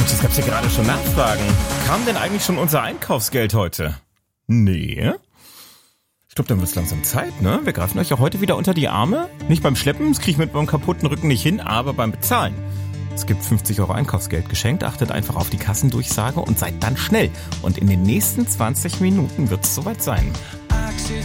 Mensch, es gab ja gerade schon Nachfragen. Kam denn eigentlich schon unser Einkaufsgeld heute? Nee. Ich glaube, dann wird es langsam Zeit, ne? Wir greifen euch ja heute wieder unter die Arme. Nicht beim Schleppen, das kriege ich mit meinem kaputten Rücken nicht hin, aber beim Bezahlen. Es gibt 50 € Einkaufsgeld geschenkt. Achtet einfach auf die Kassendurchsage und seid dann schnell. Und in den nächsten 20 Minuten wird es soweit sein.